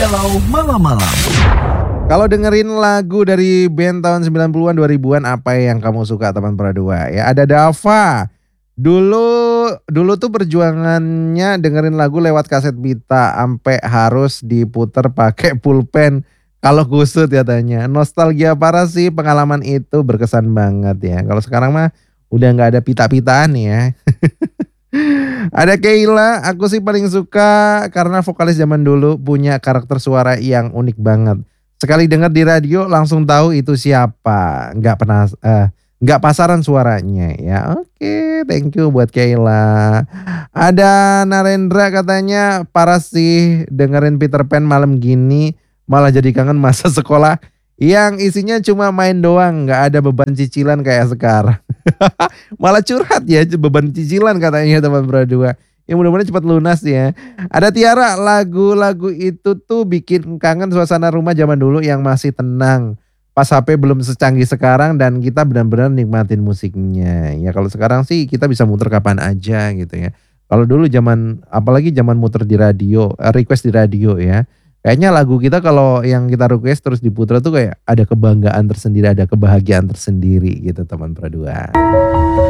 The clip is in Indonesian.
Galau malam-malam. Kalau dengerin lagu dari band tahun 90-an 2000-an apa yang kamu suka teman Pradua? Ya ada Dava. Dulu tuh perjuangannya dengerin lagu lewat kaset pita sampai harus diputer pakai pulpen kalau kusut katanya. Nostalgia parah sih pengalaman itu berkesan banget ya. Kalau sekarang mah udah nggak ada pita-pitaan ya. Ada Keila, aku sih paling suka karena vokalis zaman dulu punya karakter suara yang unik banget. Sekali dengar di radio langsung tahu itu siapa. Nggak pasaran suaranya ya. Oke, thank you buat Keila. Ada Narendra katanya parah sih dengerin Peter Pan malam gini malah jadi kangen masa sekolah yang isinya cuma main doang, nggak ada beban cicilan kayak sekarang. Malah curhat ya beban cicilan katanya teman berdua. Ya mudah-mudahan cepat lunas ya. Ada Tiara, lagu-lagu itu tuh bikin kangen suasana rumah zaman dulu yang masih tenang. Pas HP belum secanggih sekarang dan kita benar-benar nikmatin musiknya. Ya kalau sekarang sih kita bisa muter kapan aja gitu ya. Kalau dulu zaman apalagi zaman muter di radio, request di radio ya. Kayaknya lagu kita kalau yang kita request terus diputar tuh kayak ada kebanggaan tersendiri, ada kebahagiaan tersendiri gitu teman berdua.